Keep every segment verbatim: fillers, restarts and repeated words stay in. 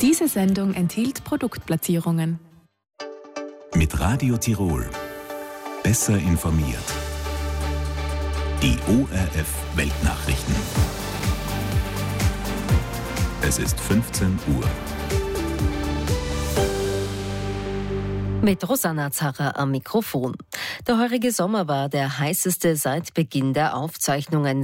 Diese Sendung enthielt Produktplatzierungen. Mit Radio Tirol. Besser informiert. Die O R F Weltnachrichten. Es ist fünfzehn Uhr. Mit Rosanna Zarra am Mikrofon. Der heurige Sommer war der heißeste seit Beginn der Aufzeichnungen.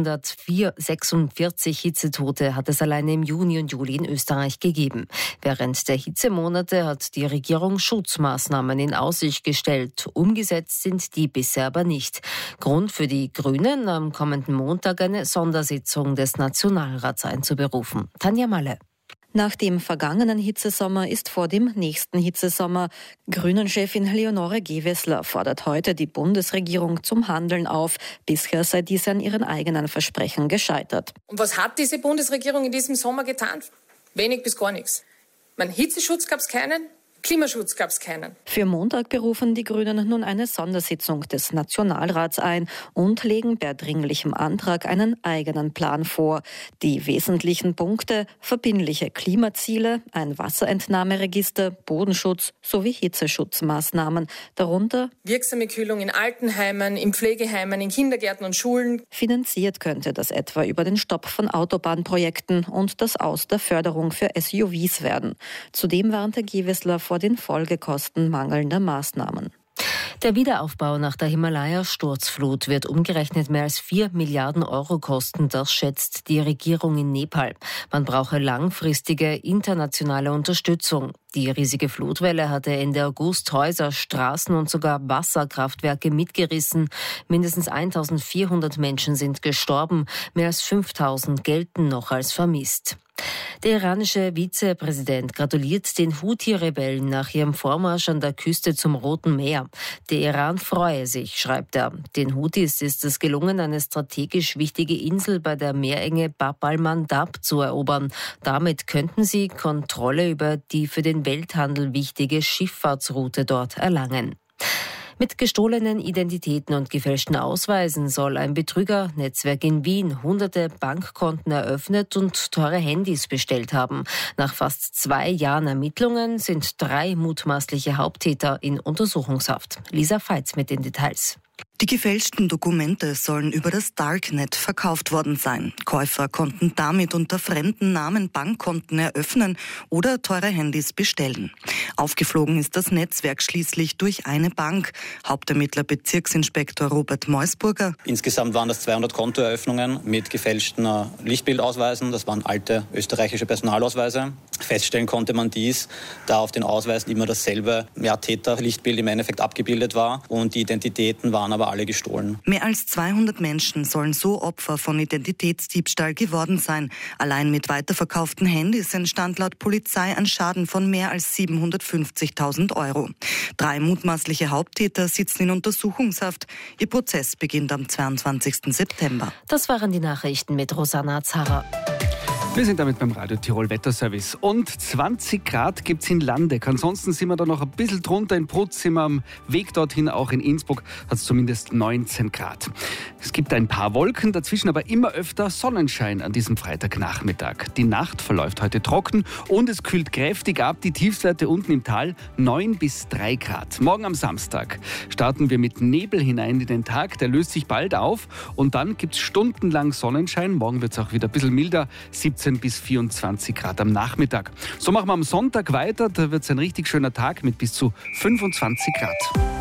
sechshundertsechsundvierzig Hitzetote hat es alleine im Juni und Juli in Österreich gegeben. Während der Hitzemonate hat die Regierung Schutzmaßnahmen in Aussicht gestellt. Umgesetzt sind die bisher aber nicht. Grund für die Grünen, am kommenden Montag eine Sondersitzung des Nationalrats einzuberufen. Tanja Malle. Nach dem vergangenen Hitzesommer ist vor dem nächsten Hitzesommer. Grünen-Chefin Leonore Gewessler fordert heute die Bundesregierung zum Handeln auf. Bisher sei diese an ihren eigenen Versprechen gescheitert. Und was hat diese Bundesregierung in diesem Sommer getan? Wenig bis gar nichts. Mein Hitzeschutz gab es keinen. Klimaschutz gab es keinen. Für Montag berufen die Grünen nun eine Sondersitzung des Nationalrats ein und legen per dringlichem Antrag einen eigenen Plan vor. Die wesentlichen Punkte: verbindliche Klimaziele, ein Wasserentnahmeregister, Bodenschutz sowie Hitzeschutzmaßnahmen. Darunter wirksame Kühlung in Altenheimen, in Pflegeheimen, in Kindergärten und Schulen. Finanziert könnte das etwa über den Stopp von Autobahnprojekten und das Aus der Förderung für S U Vs werden. Zudem warnte Gewessler vor den Folgekosten mangelnder Maßnahmen. Der Wiederaufbau nach der Himalaya-Sturzflut wird umgerechnet mehr als vier Milliarden Euro kosten. Das schätzt die Regierung in Nepal. Man brauche langfristige internationale Unterstützung. Die riesige Flutwelle hatte Ende August Häuser, Straßen und sogar Wasserkraftwerke mitgerissen. Mindestens eintausendvierhundert Menschen sind gestorben. Mehr als fünftausend gelten noch als vermisst. Der iranische Vizepräsident gratuliert den Houthi-Rebellen nach ihrem Vormarsch an der Küste zum Roten Meer. Der Iran freue sich, schreibt er. Den Houthis ist es gelungen, eine strategisch wichtige Insel bei der Meerenge Bab al-Mandab zu erobern. Damit könnten sie Kontrolle über die für den Welthandel wichtige Schifffahrtsroute dort erlangen. Mit gestohlenen Identitäten und gefälschten Ausweisen soll ein Betrügernetzwerk in Wien hunderte Bankkonten eröffnet und teure Handys bestellt haben. Nach fast zwei Jahren Ermittlungen sind drei mutmaßliche Haupttäter in Untersuchungshaft. Lisa Veitz mit den Details. Die gefälschten Dokumente sollen über das Darknet verkauft worden sein. Käufer konnten damit unter fremden Namen Bankkonten eröffnen oder teure Handys bestellen. Aufgeflogen ist das Netzwerk schließlich durch eine Bank. Hauptermittler Bezirksinspektor Robert Meusburger. Insgesamt waren das zweihundert Kontoeröffnungen mit gefälschten Lichtbildausweisen. Das waren alte österreichische Personalausweise. Feststellen konnte man dies, da auf den Ausweisen immer dasselbe ja, Täter-Lichtbild im Endeffekt abgebildet war und die Identitäten waren aber alle gestohlen. Mehr als zweihundert Menschen sollen so Opfer von Identitätsdiebstahl geworden sein. Allein mit weiterverkauften Handys entstand laut Polizei ein Schaden von mehr als siebenhundertfünfzigtausend Euro. Drei mutmaßliche Haupttäter sitzen in Untersuchungshaft. Ihr Prozess beginnt am zweiundzwanzigsten September. Das waren die Nachrichten mit Rosanna Zarra. Wir sind damit beim Radio Tirol Wetterservice. Und zwanzig Grad gibt es in Landeck. Ansonsten sind wir da noch ein bisschen drunter in Prutz, sind wir am Weg dorthin, auch in Innsbruck hat es zumindest neunzehn Grad. Es gibt ein paar Wolken, dazwischen aber immer öfter Sonnenschein an diesem Freitagnachmittag. Die Nacht verläuft heute trocken und es kühlt kräftig ab. Die Tiefstwerte unten im Tal neun bis drei Grad. Morgen am Samstag starten wir mit Nebel hinein in den Tag. Der löst sich bald auf und dann gibt es stundenlang Sonnenschein. Morgen wird es auch wieder ein bisschen milder, siebzehn bis vierundzwanzig Grad am Nachmittag. So machen wir am Sonntag weiter. Da wird es ein richtig schöner Tag mit bis zu fünfundzwanzig Grad.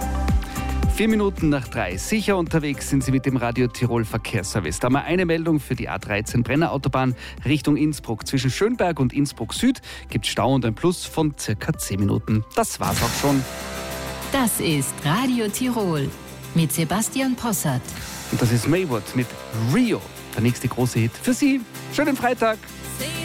Vier Minuten nach drei. Sicher unterwegs sind Sie mit dem Radio Tirol Verkehrsservice. Da haben wir eine Meldung für die A dreizehn Brennerautobahn Richtung Innsbruck. Zwischen Schönberg und Innsbruck Süd gibt es Stau und ein Plus von circa zehn Minuten. Das war's auch schon. Das ist Radio Tirol mit Sebastian Possart. Und das ist Maywood mit Rio. Der nächste große Hit für Sie. Schönen Freitag. See